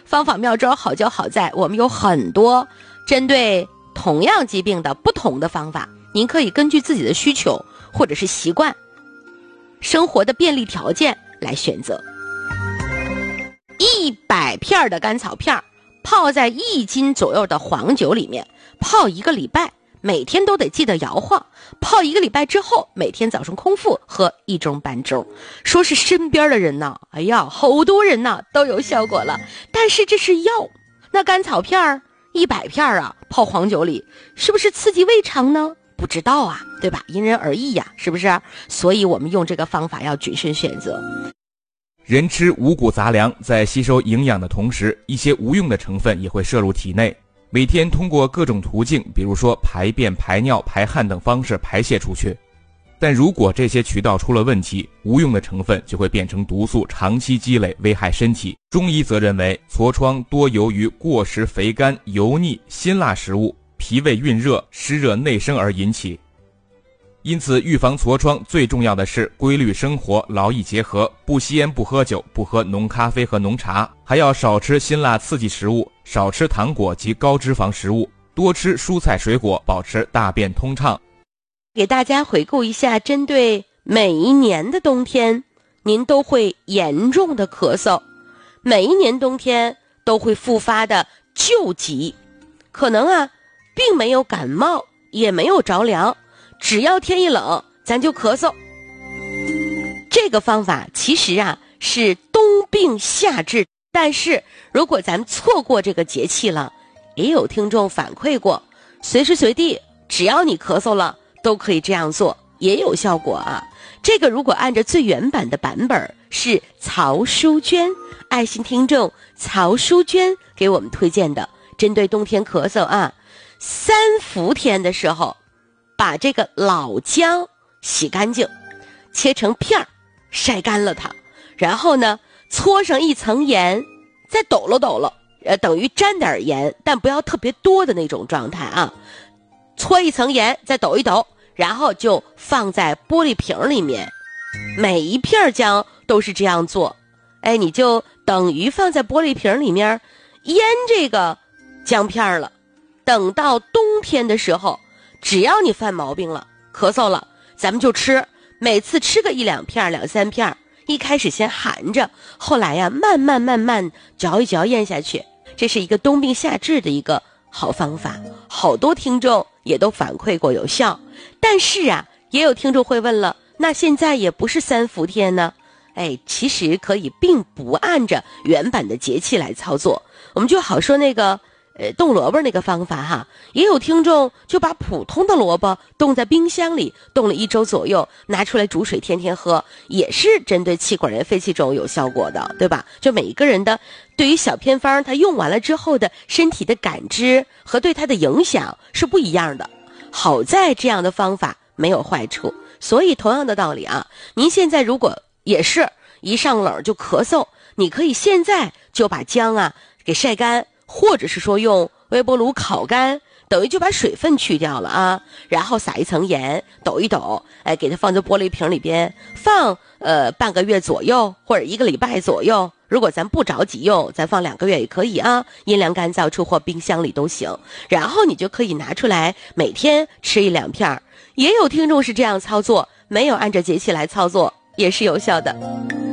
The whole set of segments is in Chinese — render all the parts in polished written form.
方法妙招好就好在我们有很多针对同样疾病的不同的方法，您可以根据自己的需求或者是习惯、生活的便利条件来选择。100片的甘草片泡在1斤左右的黄酒里面，泡1个礼拜，每天都得记得摇晃。泡1个礼拜之后，每天早上空腹喝1盅半盅。说是身边的人呢，哎呀，好多人呢都有效果了。但是这是药，那甘草片100片啊，泡黄酒里，是不是刺激胃肠呢？不知道啊，对吧？因人而异呀，是不是？所以我们用这个方法要谨慎选择。 人吃五谷杂粮，在吸收营养的同时，一些无用的成分也会摄入体内，每天通过各种途径，比如说排便、排尿、排汗等方式排泄出去。但如果这些渠道出了问题，无用的成分就会变成毒素，长期积累，危害身体。中医则认为，痤疮多由于过食肥甘、油腻、辛辣食物，脾胃蕴热、湿热内生而引起。因此，预防痤疮最重要的是规律生活，劳逸结合，不吸烟，不喝酒，不喝浓咖啡和浓茶，还要少吃辛辣刺激食物，少吃糖果及高脂肪食物，多吃蔬菜水果，保持大便通畅。 给大家回顾一下，针对每一年的冬天，您都会严重的咳嗽，每一年冬天都会复发的旧疾，可能并没有感冒，也没有着凉，只要天一冷咱就咳嗽。这个方法其实是冬病夏治，但是如果咱们错过这个节气了，也有听众反馈过，随时随地只要你咳嗽了都可以这样做，也有效果啊。这个如果按照最原版的版本，是曹淑娟，爱心听众曹淑娟给我们推荐的，针对冬天咳嗽3伏天的时候，把这个老姜洗干净，切成片晒干了它，然后呢搓上一层盐，再抖了抖了，等于沾点盐，但不要特别多的那种状态搓一层盐，再抖一抖，然后就放在玻璃瓶里面。每一片姜都是这样做，你就等于放在玻璃瓶里面腌这个姜片了。等到冬天的时候，只要你犯毛病了，咳嗽了，咱们就吃，每次吃个1-2片、2-3片，一开始先含着，后来慢慢嚼一嚼咽下去。这是一个冬病夏治的一个好方法，好多听众也都反馈过有效。但是也有听众会问了，那现在也不是3伏天呢，其实可以并不按着原版的节气来操作。我们就好说那个冻萝卜那个方法也有听众就把普通的萝卜冻在冰箱里，冻了1周左右，拿出来煮水天天喝，也是针对气管炎、肺气肿有效果的，对吧？就每一个人的对于小偏方，他用完了之后的身体的感知和对他的影响是不一样的。好在这样的方法没有坏处，所以同样的道理您现在如果也是一上冷就咳嗽，你可以现在就把姜给晒干，或者是说用微波炉烤干，等于就把水分去掉了然后撒一层盐，抖一抖，给它放在玻璃瓶里边，放半个月左右或者1个礼拜左右。如果咱不着急用，咱放2个月也可以阴凉干燥处或冰箱里都行。然后你就可以拿出来每天吃1-2片。也有听众是这样操作，没有按照节气来操作，也是有效的。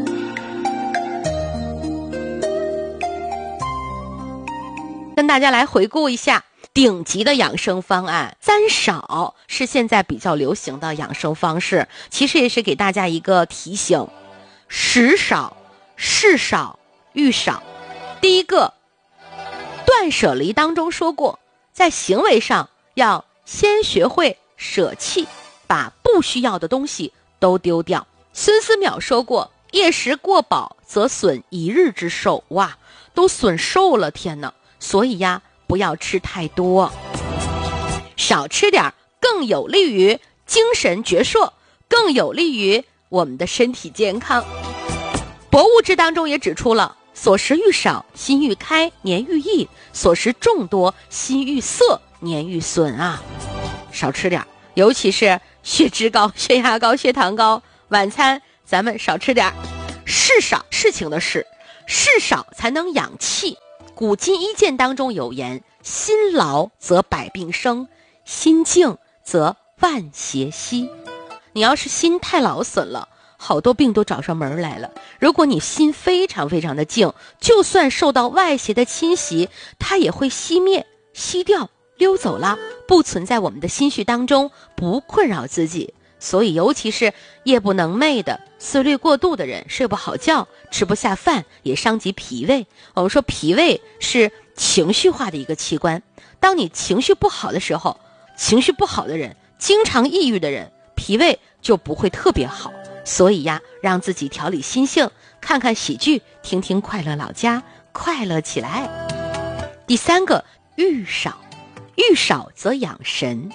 跟大家来回顾一下顶级的养生方案，3少是现在比较流行的养生方式，其实也是给大家一个提醒：食少、事少、欲少。第一个，断舍离当中说过，在行为上要先学会舍弃，把不需要的东西都丢掉。孙思邈说过，夜食过饱则损1日之寿，哇，都损寿了，天哪！所以不要吃太多，少吃点更有利于精神矍铄，更有利于我们的身体健康。博物志当中也指出了，所食欲少，心欲开，年欲易；所食众多，心欲色，年欲损少吃点，尤其是血脂高、血压高、血糖高，晚餐咱们少吃点。事少，事情的事，事少才能养气。 古今一鉴当中有言，心劳则百病生，心静则万邪息。你要是心太劳损了，好多病都找上门来了。如果你心非常非常的静，就算受到外邪的侵袭，它也会熄灭、熄掉、溜走了，不存在我们的心绪当中，不困扰自己。所以尤其是夜不能寐的、思虑过度的人，睡不好觉，吃不下饭，也伤及脾胃。我们说脾胃是情绪化的一个器官，当你情绪不好的时候，情绪不好的人，经常抑郁的人，脾胃就不会特别好。所以呀，让自己调理心性，看看喜剧，听听快乐老家，快乐起来。第三个，欲少，欲少则养神。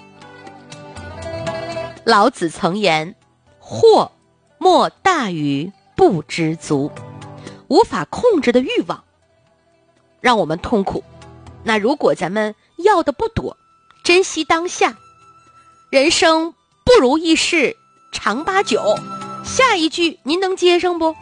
老子曾言，祸莫大于不知足。无法控制的欲望让我们痛苦，那如果咱们要的不多，珍惜当下，人生不如意事常八九。下一句您能接上不？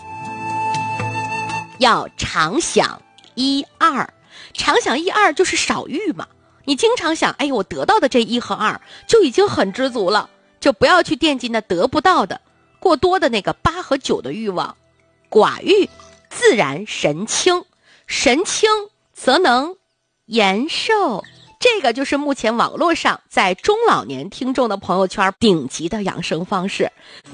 要常想一二，常想一二就是少欲嘛。你经常想，哎，我得到的这一和二就已经很知足了，就不要去惦记那得不到的过多的那个8和9的欲望。寡欲自然神清，神清则能延寿。这个就是目前网络上在中老年听众的朋友圈顶级的养生方式。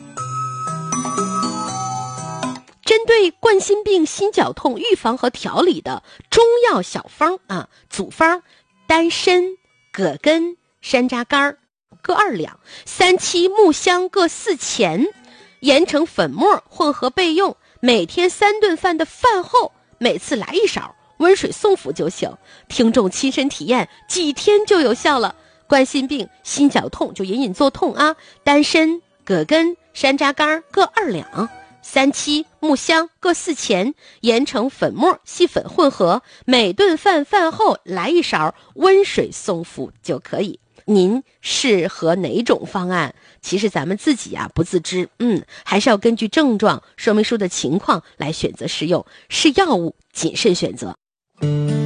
针对冠心病、心绞痛预防和调理的中药小方组方：丹参、葛根、山楂干各2两，3七木香各4钱，研成粉末混合备用。每天3顿饭的饭后，每次来1勺，温水送服就行。听众亲身体验，几天就有效了。冠心病、心绞痛就隐隐作痛啊，丹参、葛根、山楂干各2两，3七木香各4钱，研成粉末细粉混合，每顿饭饭后来1勺，温水送服就可以。您适合哪种方案？其实咱们自己不自知，还是要根据症状说明书的情况来选择使用，是药物谨慎选择。